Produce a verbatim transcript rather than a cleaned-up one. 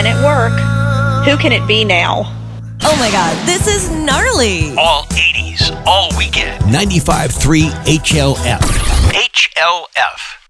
Men at Work. Who can it be now? Oh my God, this is gnarly. All eighties, all weekend. ninety-five point three H L F. H L F.